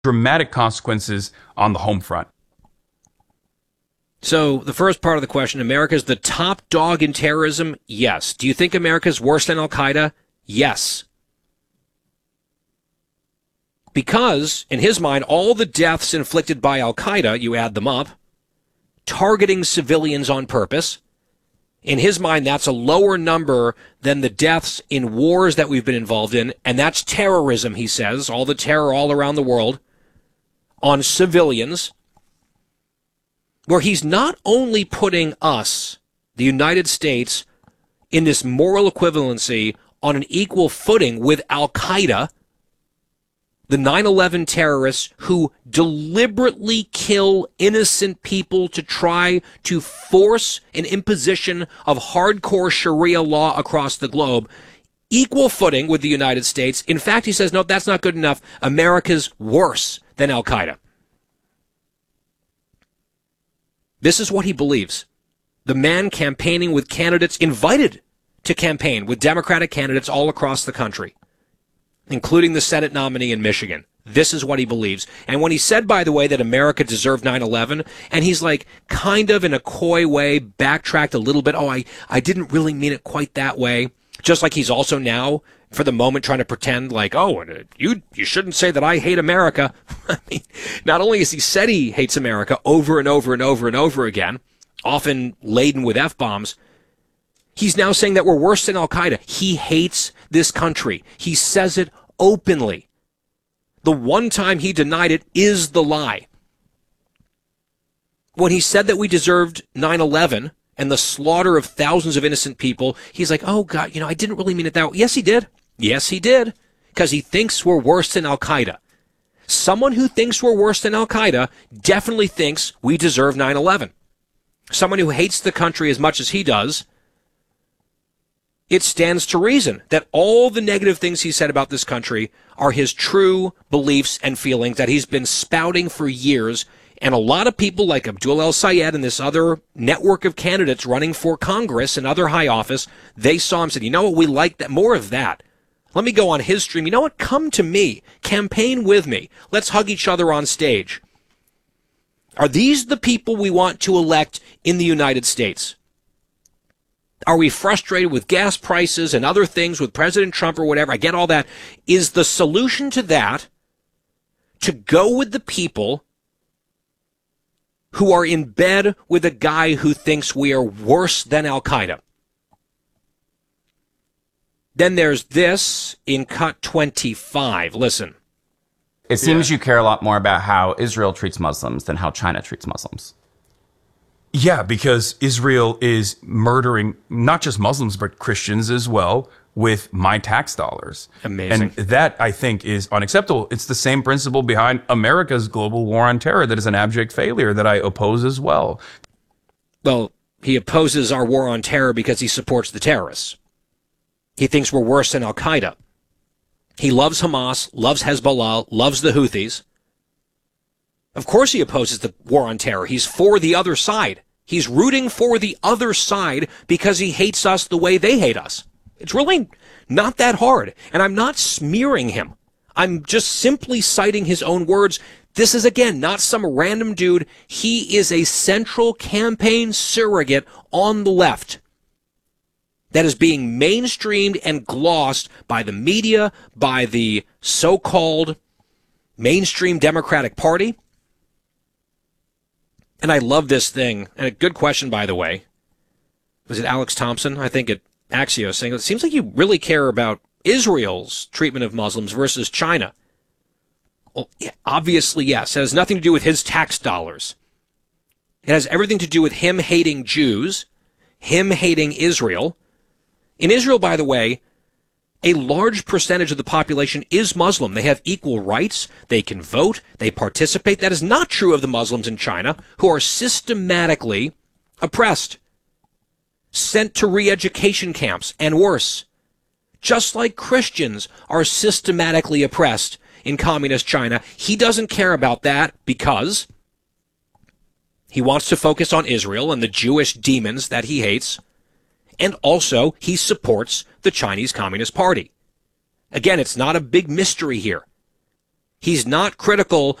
dramatic consequences on the home front. So the first part of the question, America's the top dog in terrorism? Yes. Do you think America's worse than Al-Qaeda? Yes. Because, in his mind, all the deaths inflicted by Al-Qaeda, you add them up, targeting civilians on purpose, in his mind, that's a lower number than the deaths in wars that we've been involved in, and that's terrorism, he says, all the terror all around the world on civilians, where he's not only putting us, the United States, in this moral equivalency on an equal footing with Al-Qaeda, the 9/11 terrorists who deliberately kill innocent people to try to force an imposition of hardcore Sharia law across the globe, equal footing with the United States. In fact, he says, no, that's not good enough. America's worse than Al-Qaeda. This is what he believes. The man campaigning with candidates invited to campaign with Democratic candidates all across the country, including the Senate nominee in Michigan. This is what he believes. And when he said, by the way, that America deserved 9/11, and he's like kind of in a coy way backtracked a little bit. Oh, I didn't really mean it quite that way. Just like he's also now, for the moment, trying to pretend like, oh, you shouldn't say that I hate America. I mean, not only has he said he hates America over and over and over and over again, often laden with F-bombs, he's now saying that we're worse than Al-Qaeda. He hates this country. He says it openly. The one time he denied it is the lie. When he said that we deserved 9/11 and the slaughter of thousands of innocent people, he's like, oh, God, I didn't really mean it that way. Yes, he did. Yes, he did. Because he thinks we're worse than Al-Qaeda. Someone who thinks we're worse than Al-Qaeda definitely thinks we deserve 9/11. Someone who hates the country as much as he does, it stands to reason that all the negative things he said about this country are his true beliefs and feelings that he's been spouting for years. And a lot of people like Abdul El-Sayed and this other network of candidates running for Congress and other high office, they saw him and said, you know what, we like that, more of that. Let me go on his stream. You know what, come to me. Campaign with me. Let's hug each other on stage. Are these the people we want to elect in the United States? Are we frustrated with gas prices and other things with President Trump or whatever? I get all that. Is the solution to that to go with the people who are in bed with a guy who thinks we are worse than Al-Qaeda? Then there's this in cut 25. Listen. It seems you care a lot more about how Israel treats Muslims than how China treats Muslims. Yeah, because Israel is murdering not just Muslims, but Christians as well with my tax dollars. Amazing. And that, I think, is unacceptable. It's the same principle behind America's global war on terror that is an abject failure that I oppose as well. Well, he opposes our war on terror because he supports the terrorists. He thinks we're worse than Al-Qaeda. He loves Hamas, loves Hezbollah, loves the Houthis. Of course he opposes the war on terror. He's for the other side. He's rooting for the other side because he hates us the way they hate us. It's really not that hard. And I'm not smearing him. I'm just simply citing his own words. This is, again, not some random dude. He is a central campaign surrogate on the left that is being mainstreamed and glossed by the media, by the so-called mainstream Democratic Party. And I love this thing. And a good question, by the way. Was it Alex Thompson? I think at Axios, saying, it seems like you really care about Israel's treatment of Muslims versus China. Well, yeah, obviously, yes. It has nothing to do with his tax dollars. It has everything to do with him hating Jews, him hating Israel. In Israel, by the way, a large percentage of the population is Muslim. They have equal rights. They can vote. They participate. That is not true of the Muslims in China, who are systematically oppressed, sent to re-education camps, and worse. Just like Christians are systematically oppressed in communist China, he doesn't care about that because he wants to focus on Israel and the Jewish demons that he hates. And also, he supports the Chinese Communist Party. Again, it's not a big mystery here. He's not critical